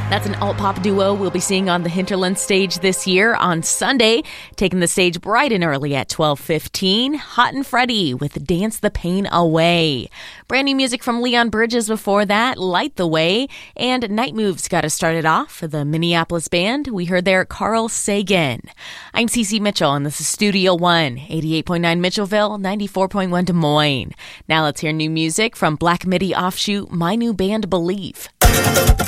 That's an alt-pop duo we'll be seeing on the Hinterland stage this year on Sunday. Taking the stage bright and early at 12:15, Hot and Freddie with Dance the Pain Away. Brand new music from Leon Bridges before that, Light the Way. And Night Moves got us started off. The Minneapolis band, we heard there Carl Sagan. I'm Cece Mitchell, and this is Studio One, 88.9 Mitchellville, 94.1 Des Moines. Now let's hear new music from Black Midi offshoot My New Band Believe.